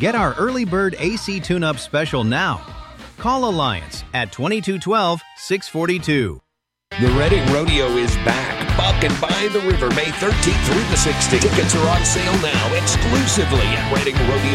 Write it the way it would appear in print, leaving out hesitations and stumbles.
Get our early bird AC tune-up special now. Call Alliance at 2212-642. The Reading Rodeo is back. Buck and by the River, May 13th through the 16th. Tickets are on sale now exclusively at Reading Rodeo.